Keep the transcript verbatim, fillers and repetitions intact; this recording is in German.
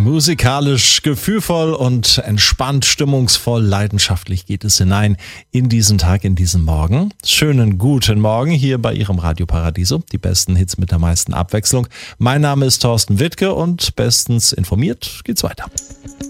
Musikalisch, gefühlvoll und entspannt, stimmungsvoll, leidenschaftlich geht es hinein in diesen Tag, in diesen Morgen. Schönen guten Morgen hier bei Ihrem Radio Paradiso. Die besten Hits mit der meisten Abwechslung. Mein Name ist Thorsten Wittke und bestens informiert geht's weiter.